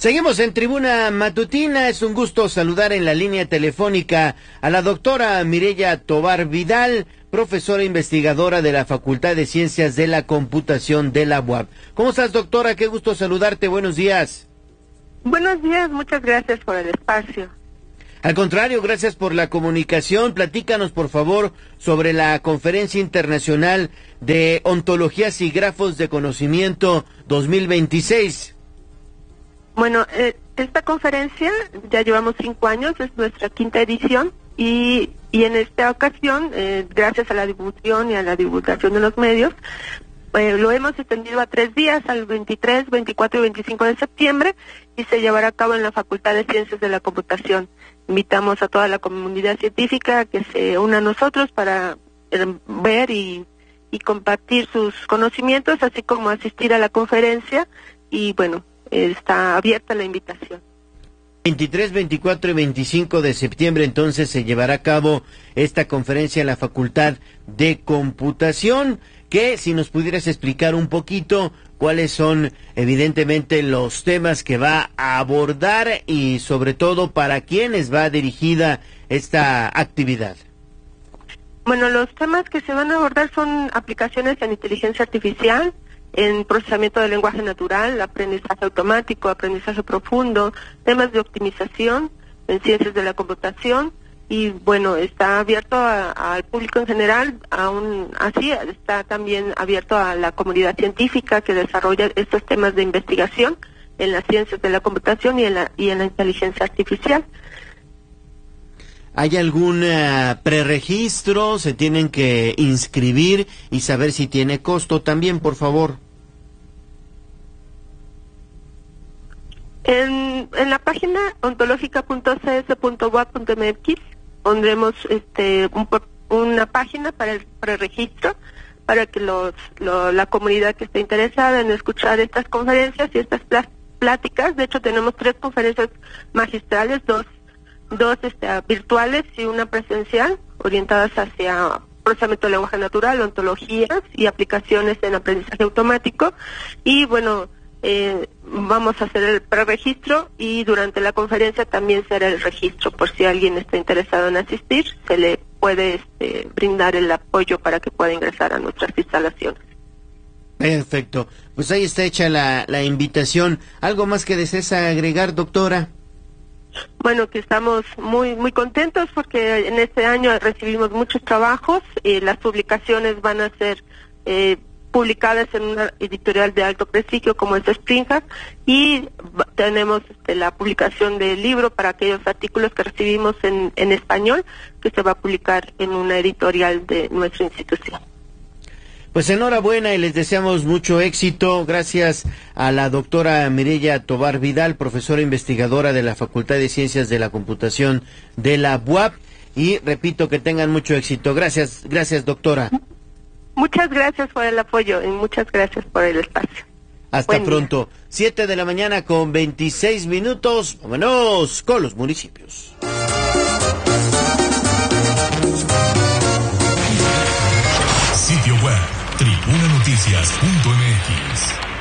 Seguimos en Tribuna Matutina. Es un gusto saludar en la línea telefónica a la doctora Mireya Tovar Vidal, profesora investigadora de la Facultad de Ciencias de la Computación de la UAP. ¿Cómo estás, doctora? Qué gusto saludarte. Buenos días. Buenos días, muchas gracias por el espacio. Al contrario, gracias por la comunicación. Platícanos, por favor, sobre la Conferencia Internacional de Ontologías y Grafos de Conocimiento 2026. Bueno, esta conferencia ya llevamos 5 años, es nuestra 5ª edición y en esta ocasión, gracias a la difusión y a la divulgación de los medios, lo hemos extendido a 3 días, al 23, 24 y 25 de septiembre, y se llevará a cabo en la Facultad de Ciencias de la Computación. Invitamos a toda la comunidad científica a que se una a nosotros para ver y compartir sus conocimientos, así como asistir a la conferencia, y bueno, está abierta la invitación. 23, 24 y 25 de septiembre entonces se llevará a cabo esta conferencia en la Facultad de Computación, que si nos pudieras explicar un poquito cuáles son evidentemente los temas que va a abordar y sobre todo para quiénes va dirigida esta actividad. Bueno, los temas que se van a abordar son aplicaciones en inteligencia artificial, en procesamiento del lenguaje natural, aprendizaje automático, aprendizaje profundo, temas de optimización en ciencias de la computación, y bueno, está abierto al público en general, aún así está también abierto a la comunidad científica que desarrolla estos temas de investigación en las ciencias de la computación y en la inteligencia artificial. ¿Hay algún preregistro? ¿Se tienen que inscribir y saber si tiene costo también, por favor? En la página ontológica.cs.uap.mx pondremos una página para el preregistro, para que la comunidad que esté interesada en escuchar estas conferencias y estas pláticas. De hecho, tenemos 3 conferencias magistrales, dos virtuales y una presencial, orientadas hacia procesamiento del lenguaje natural, ontologías y aplicaciones en aprendizaje automático. Y bueno, vamos a hacer el preregistro y durante la conferencia también será el registro. Por si alguien está interesado en asistir, se le puede brindar el apoyo para que pueda ingresar a nuestras instalaciones. Perfecto. Pues ahí está hecha la invitación. ¿Algo más que desees agregar, doctora? Bueno, que estamos muy contentos porque en este año recibimos muchos trabajos, las publicaciones van a ser publicadas en una editorial de alto prestigio como es Springer, y tenemos la publicación del libro para aquellos artículos que recibimos en español, que se va a publicar en una editorial de nuestra institución. Pues enhorabuena y les deseamos mucho éxito. Gracias a la doctora Mireya Tovar Vidal, profesora investigadora de la Facultad de Ciencias de la Computación de la UAP. Y repito, que tengan mucho éxito. Gracias, doctora. Muchas gracias por el apoyo y muchas gracias por el espacio. Hasta pronto. 7 de la mañana con 26 minutos. Vámonos con los municipios. Sitio web tribunanoticias.mx